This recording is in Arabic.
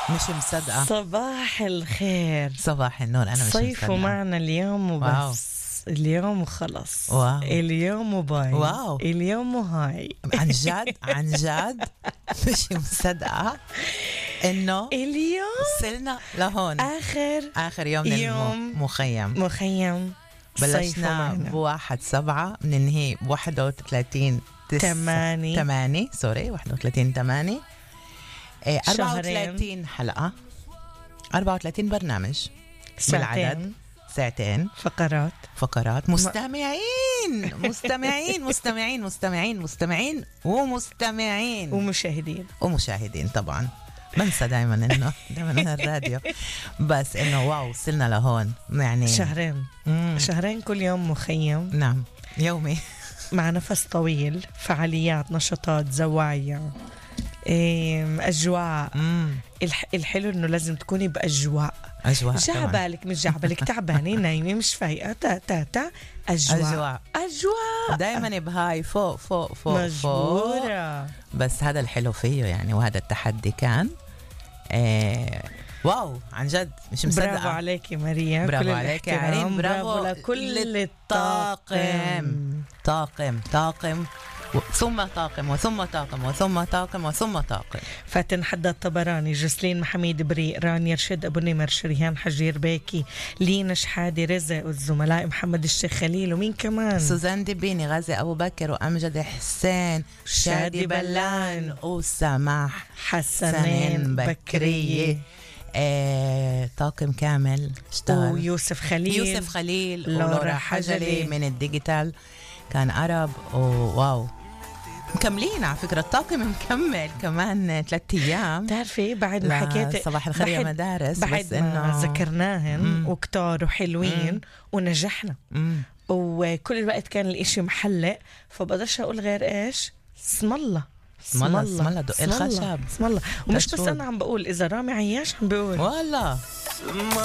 مش مصدقة. صباح الخير، صباح النور. أنا مش صيفوا مصدقة. معنا اليوم وبس. واو. اليوم وخلص. واو. اليوم وباي. واو. اليوم وهاي. عن جد عن جد مش مصدقة إنه اليوم وصلنا لهون. آخر يوم يوم مخيم. مخيم. بلشنا ب1/7 بننهي ب31/8 سوري 31/8. 34 حلقة، 34 برنامج بالعدد، ساعتين فقرات مستمعين ومشاهدين طبعا. بنسى دائما انه الراديو، بس انه واو وصلنا لهون. يعني شهرين كل يوم مخيم. نعم، يومي مع نفس طويل، فعاليات، نشاطات، زوايا، أجواء. الحلو إنه لازم تكوني بأجواء. جعبالك مش جعبالك، تعبانة نايمة مش فايقة، تا أجواء دايما بهاي فوق مجبورة. بس هذا الحلو فيه يعني، وهذا التحدي كان واو عن جد مش مصدقة. برافو عليكي ماريا، برافو عليكي عرين، برافو لكل الطاقم. طاقم ثم طاقم وثم طاقم وثم طاقم وثم طاقم. فاتن حداد طبراني، جسلين محميد بريء، رانيا رشيد أبو نمر، شريهان حجير بيكي، لينا شحادي رزق، والزملاء محمد الشيخ خليل، ومين كمان؟ سوزان دبيني، غازي أبو بكر، وأمجد حسين، شادي بلان، وسماح حسنين بكرية. طاقم كامل اشتغل، ويوسف خليل ولورا حجلي من الديجيتال كان عرب. واو، مكملين على فكرة. الطاقم مكمل كمان 3 أيام. تعرفي بعد ما حكيت صباح الخير يا مدارس، بعد بس ما ذكرناهن وكتار وحلوين ونجحنا، وكل الوقت كان الاشي محلق، فبقدرش أقول غير إيش، اسم الله دق الخشب. اسم الله. ومش بس أنا عم بقول، إذا رامي عياش عم بقول والله